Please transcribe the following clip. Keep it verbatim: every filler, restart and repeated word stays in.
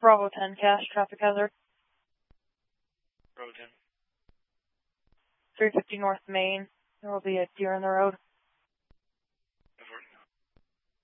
Bravo ten, cash, traffic hazard. Bravo ten. three fifty North Main. There will be a deer in the road.